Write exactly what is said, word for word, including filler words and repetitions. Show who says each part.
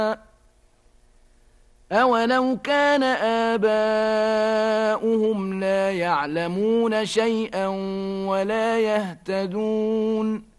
Speaker 1: أولو كان آباؤهم لا يعلمون شيئا ولا يهتدون